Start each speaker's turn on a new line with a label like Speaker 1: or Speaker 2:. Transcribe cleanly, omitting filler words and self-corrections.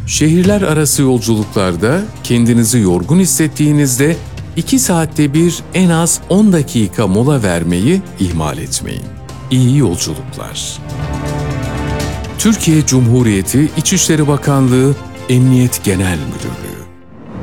Speaker 1: Şehirler arası yolculuklarda kendinizi yorgun hissettiğinizde 2 saatte bir en az 10 dakika mola vermeyi ihmal etmeyin. İyi yolculuklar. Türkiye Cumhuriyeti İçişleri Bakanlığı Emniyet Genel Müdürlüğü